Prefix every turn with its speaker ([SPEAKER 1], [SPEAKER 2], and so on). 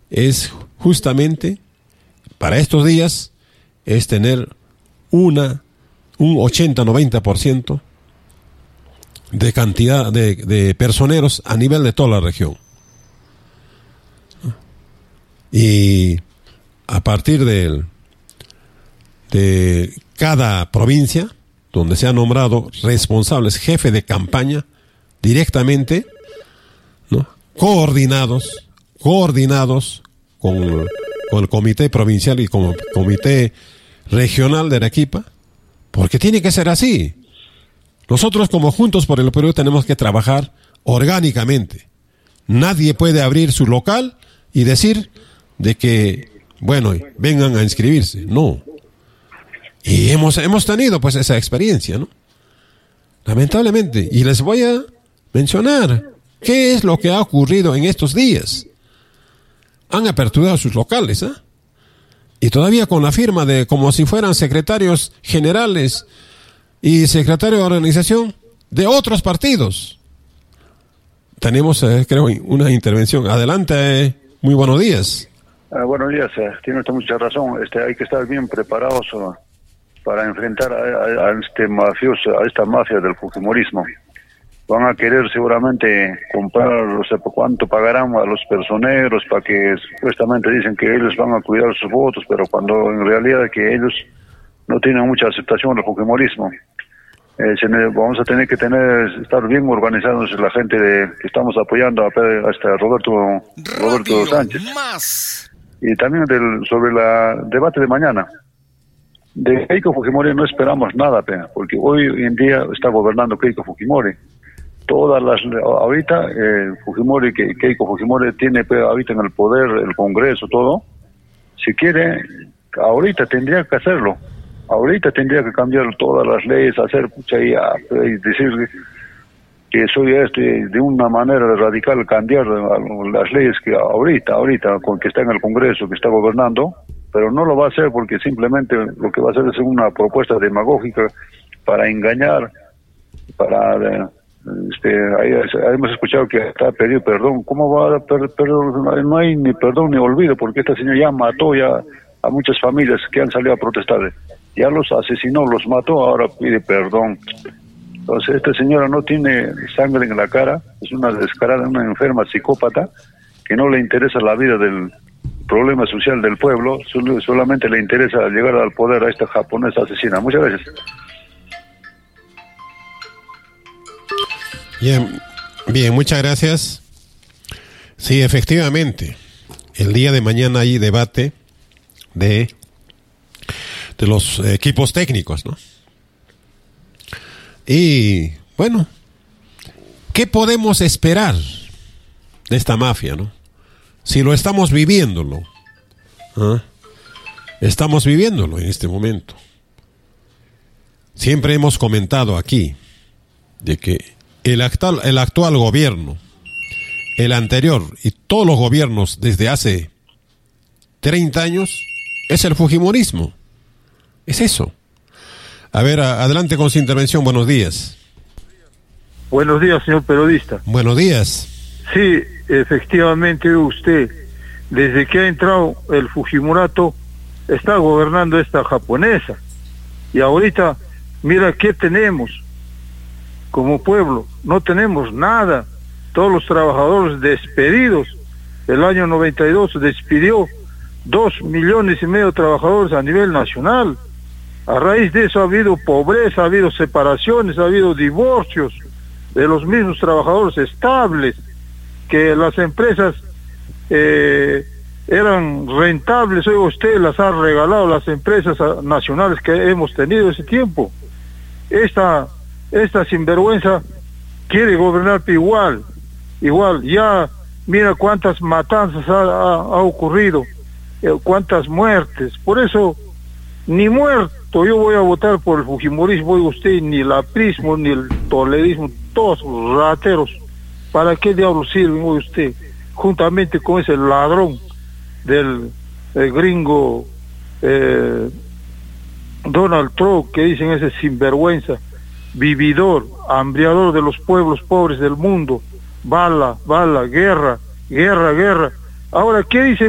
[SPEAKER 1] es justamente para estos días es tener un 80-90% de cantidad de personeros a nivel de toda la región. Y a partir de cada provincia donde se han nombrado responsables, jefe de campaña, directamente, ¿no?, coordinados con el comité provincial y con el comité regional de Arequipa, porque tiene que ser así. Nosotros como Juntos por el Perú tenemos que trabajar orgánicamente. Nadie puede abrir su local y decir de que, bueno, vengan a inscribirse. No. Y hemos tenido pues esa experiencia, ¿no? Lamentablemente. Y les voy a mencionar qué es lo que ha ocurrido en estos días. Han aperturado sus locales, ¿eh? Y todavía con la firma de como si fueran secretarios generales y secretario de organización de otros partidos. Tenemos, creo, una intervención. Adelante, muy buenos días.
[SPEAKER 2] Buenos días, tiene usted mucha razón. Hay que estar bien preparados para enfrentar a este mafioso, a esta mafia del fujimorismo. Van a querer seguramente comprar, o sea, cuánto pagarán a los personeros para que supuestamente dicen que ellos van a cuidar sus votos, pero cuando en realidad que ellos no tienen mucha aceptación del fujimorismo. Vamos a tener que estar bien organizados la gente que estamos apoyando a Roberto Sánchez. Más. Y también sobre el debate de mañana. De Keiko Fujimori no esperamos nada, porque hoy en día está gobernando Keiko Fujimori. Ahorita Keiko Fujimori tiene ahorita en el poder, el Congreso, todo. Si quiere, ahorita tendría que hacerlo. Ahorita tendría que cambiar todas las leyes, hacer y decir que soy de una manera radical, cambiar las leyes que ahorita con que está en el Congreso, que está gobernando, pero no lo va a hacer porque simplemente lo que va a hacer es una propuesta demagógica para engañar, ahí hemos escuchado que está pedido perdón. ¿Cómo va a perdón? No hay ni perdón ni olvido, porque esta señora ya mató a muchas familias que han salido a protestar. Ya los asesinó, los mató, ahora pide perdón. Entonces esta señora no tiene sangre en la cara, es una descarada, una enferma psicópata que no le interesa la vida del problema social del pueblo, solamente le interesa llegar al poder a esta japonesa asesina. Muchas gracias.
[SPEAKER 1] Bien, muchas gracias. Sí, efectivamente, el día de mañana hay debate de los equipos técnicos, ¿no? Y, bueno, ¿qué podemos esperar de esta mafia, no? Si lo estamos viviéndolo, ¿ah? Estamos viviéndolo en este momento. Siempre hemos comentado aquí de que el actual gobierno, el anterior y todos los gobiernos desde hace 30 años es el fujimorismo. Es eso. A ver, adelante con su intervención. Buenos días.
[SPEAKER 3] Buenos días, señor periodista.
[SPEAKER 1] Buenos días.
[SPEAKER 3] Sí, efectivamente, usted, desde que ha entrado el Fujimorato, está gobernando esta japonesa. Y ahorita, mira qué tenemos como pueblo. No tenemos nada. Todos los trabajadores despedidos. El año 92 despidió 2,5 millones de trabajadores a nivel nacional. A raíz de eso ha habido pobreza, ha habido separaciones, ha habido divorcios de los mismos trabajadores estables, que las empresas eran rentables, hoy usted las ha regalado las empresas nacionales que hemos tenido ese tiempo. Esta sinvergüenza quiere gobernar igual, ya mira cuántas matanzas ha ocurrido, cuántas muertes. Por eso, ni muerto yo voy a votar por el fujimorismo, oiga usted, ni el aprismo, ni el toledismo, todos los rateros. ¿Para qué diablos sirven, oiga usted? Juntamente con ese ladrón del gringo Donald Trump, que dicen ese sinvergüenza, vividor, hambriador de los pueblos pobres del mundo, bala, guerra. Ahora, ¿qué dice